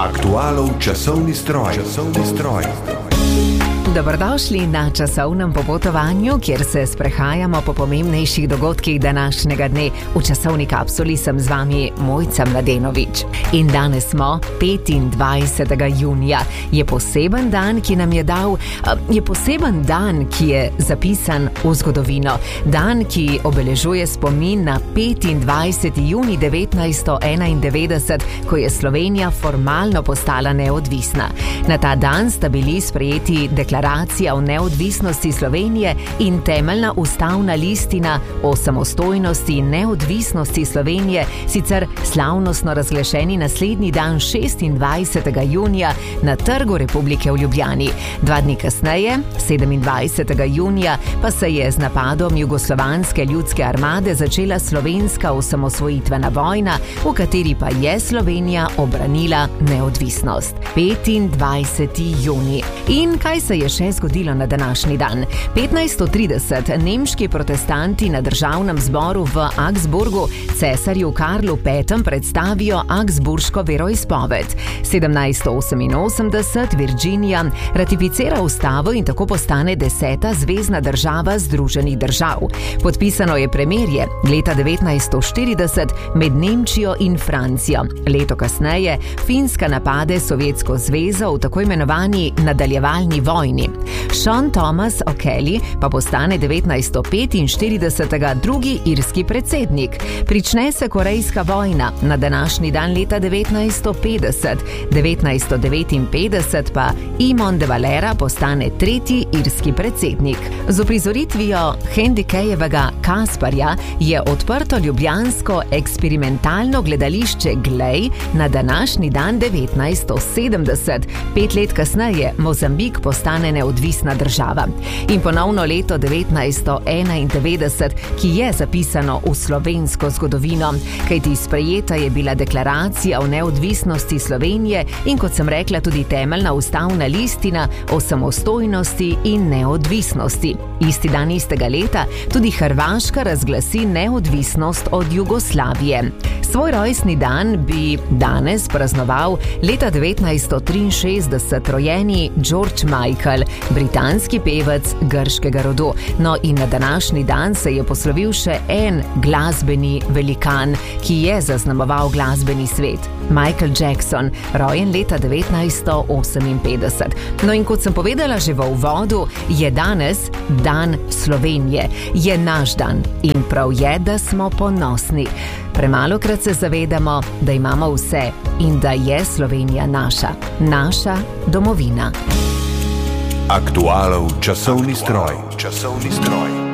Aktualov časovni stroj. Dobrodošli na časovnem popotovanju, kjer se sprehajamo po pomembnejših dogodkih današnjega dne. V časovni kapsuli sem z vami Mojca Mladenovič. In danes smo 25. junija. Je poseben dan, ki nam je dal, je poseben dan, ki je zapisan v zgodovino. Dan, ki obeležuje spomin na 25. junij 1991, ko je Slovenija formalno postala neodvisna. Na ta dan sta bili sprejeti deklaracija o neodvisnosti Slovenije in temeljna ustavna listina o samostojnosti in neodvisnosti Slovenije, sicer slavnostno razglašeni naslednji dan 26. junija na Trgu Republike v Ljubljani. 2 dni kasneje, 27. junija, pa se je z napadom Jugoslovanske ljudske armade začela slovenska osamosvojitvena vojna, v kateri pa je Slovenija obranila neodvisnost. 25. junij. In kaj se je še zgodilo na današnji dan? 1530 nemški protestanti na državnem zboru v Augsburgu cesarju Karlu V. predstavijo Augsburško veroizpoved. 1788 Virginija ratificira ustavo in tako postane 10. zvezna država Združenih držav. Podpisano je premirje leta 1940 med Nemčijo in Francijo. Leto kasneje Finska napade Sovjetsko zvezo v tako imenovani nadaljevalni vojni. Sean Thomas O'Kelly pa postane 1945. drugi irski predsednik. Prične se Korejska vojna na današnji dan leta 1950. 1959 pa Eamon de Valera postane tretji irski predsednik. Z uprizoritvijo Handikejevega Kasparja je odprto ljubljansko eksperimentalno gledališče Glej na današnji dan 1970. 5 let kasneje Mozambik postane neodvisna država. In ponovno leto 1991, ki je zapisano v slovensko zgodovino, kajti sprejeta je bila deklaracija o neodvisnosti Slovenije in, kot sem rekla, tudi temeljna ustavna listina o samostojnosti in neodvisnosti. Isti dan istega leta tudi Hrvaška razglasi neodvisnost od Jugoslavije. Svoj rojstni dan bi danes praznoval leta 1963 rojeni George Michael, britanski pevec grškega rodu. No, in na današnji dan se je poslovil še en glasbeni velikan, ki je zaznamoval glasbeni svet. Michael Jackson, rojen leta 1958. No, in kot sem povedala že v uvodu, je danes dan Slovenije. Je naš dan in prav je, da smo ponosni. Premalokrat se zavedamo, da imamo vse in da je Slovenija naša domovina. Aktualov časovni stroj.